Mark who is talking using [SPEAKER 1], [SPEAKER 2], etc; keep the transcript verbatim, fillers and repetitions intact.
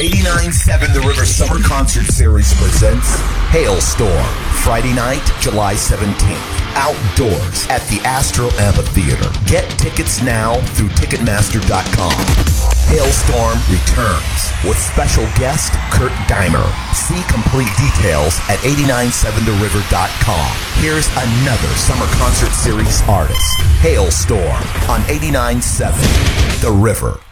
[SPEAKER 1] eighty-nine point seven The River Summer Concert Series presents Hailstorm, Friday night, July seventeenth. Outdoors at the Astro Amphitheater. Get tickets now through Ticketmaster dot com. Hailstorm returns with special guest Kurt Dimer. See complete details at eighty-nine seven the river dot com. Here's another Summer Concert Series artist. Hailstorm on eighty-nine seven The River.